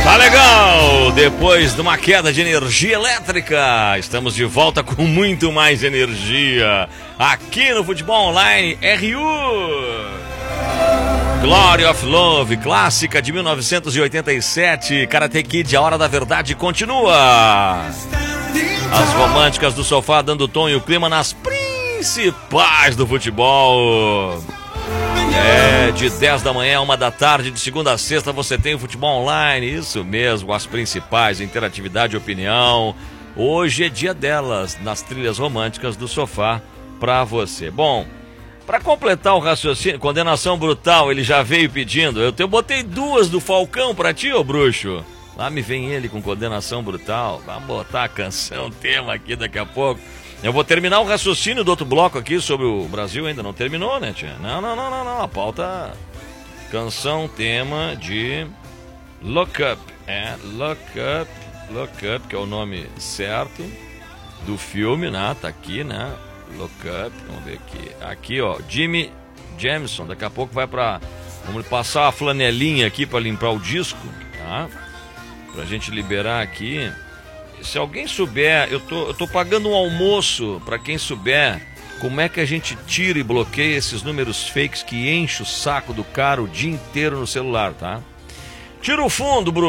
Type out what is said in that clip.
Tá legal! Depois de uma queda de energia elétrica, estamos de volta com muito mais energia aqui no Futebol Online RU. Glory of Love, clássica de 1987, Karate Kid, A Hora da Verdade continua. As românticas do sofá dando tom e o clima nas principais do futebol. De 10 da manhã a 1 da tarde, de segunda a sexta, você tem o Futebol Online, isso mesmo, as principais, interatividade e opinião. Hoje é dia delas, nas trilhas românticas do sofá, pra você. Bom, pra completar o raciocínio, Condenação Brutal, ele já veio pedindo. Eu botei duas do Falcão pra ti, ô bruxo. Lá me vem ele com Condenação Brutal. Vamos botar a canção, tema aqui daqui a pouco. Eu vou terminar o raciocínio do outro bloco aqui sobre o Brasil, ainda não terminou, né, tia? Não. A pauta, canção, tema de Look Up. Look Up, que é o nome certo do filme, né? Tá aqui, né? Look Up, vamos ver aqui. Aqui, ó, Jimmy Jameson. Daqui a pouco vai pra... Vamos passar a flanelinha aqui pra limpar o disco, tá? Pra gente liberar aqui. Se alguém souber, eu tô pagando um almoço para quem souber como é que a gente tira e bloqueia esses números fakes que enche o saco do cara o dia inteiro no celular, tá? Tira o fundo, Bruno.